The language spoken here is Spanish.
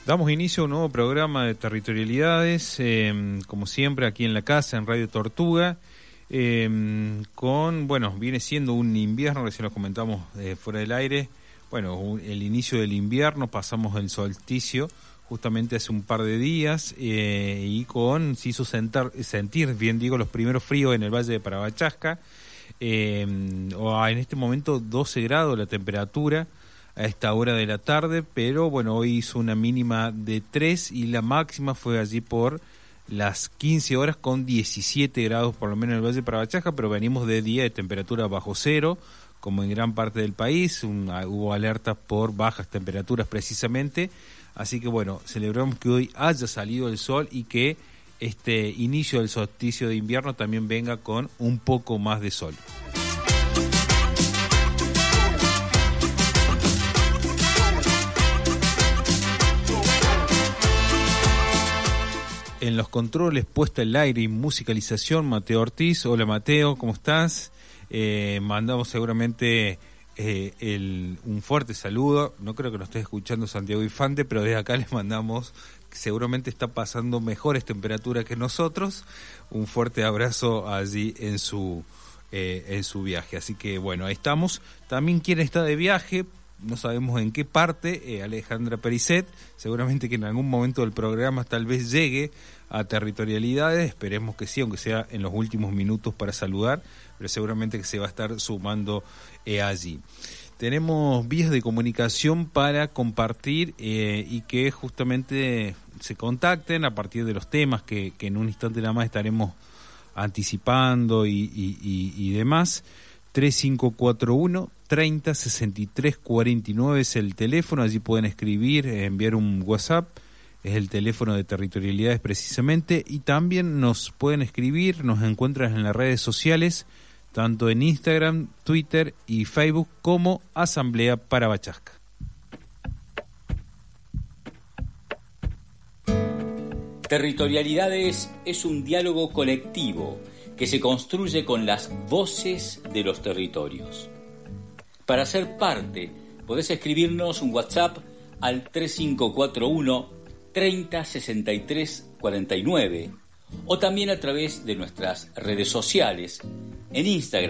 Damos inicio a un nuevo programa de territorialidades, como siempre aquí en la casa, en Radio Tortuga, viene siendo un invierno, recién lo comentamos fuera del aire, el inicio del invierno, pasamos el solsticio justamente hace un par de días, y se hizo sentir, bien digo, los primeros fríos en el Valle de Parabachasca, en este momento 12 grados la temperatura, a esta hora de la tarde, pero hoy hizo una mínima de 3 y la máxima fue allí por las 15 horas con 17 grados por lo menos en el Valle de Parabachasca, pero venimos de día de temperatura bajo cero, como en gran parte del país, hubo alertas por bajas temperaturas precisamente, así que celebramos que hoy haya salido el sol y que este inicio del solsticio de invierno también venga con un poco más de sol. En los controles, puesta al aire y musicalización, Mateo Ortiz. Hola Mateo, ¿cómo estás? Mandamos seguramente un fuerte saludo. No creo que nos esté escuchando Santiago Infante, pero desde acá les mandamos, seguramente está pasando mejores temperaturas que nosotros. Un fuerte abrazo allí en su viaje. Así que ahí estamos. También quien está de viaje, no sabemos en qué parte, Alejandra Pericet, seguramente que en algún momento del programa tal vez llegue a territorialidades, esperemos que sí, aunque sea en los últimos minutos para saludar, pero seguramente que se va a estar sumando allí. Tenemos vías de comunicación para compartir y que justamente se contacten a partir de los temas que en un instante nada más estaremos anticipando y demás. 3541 30 63 49 es el teléfono, allí pueden escribir, enviar un WhatsApp, es el teléfono de territorialidades precisamente, y también nos pueden escribir, nos encuentran en las redes sociales, tanto en Instagram, Twitter y Facebook como Asamblea Parabachasca. Territorialidades es un diálogo colectivo que se construye con las voces de los territorios. Para ser parte, podés escribirnos un WhatsApp al 3541 30 63 49 o también a través de nuestras redes sociales, en Instagram,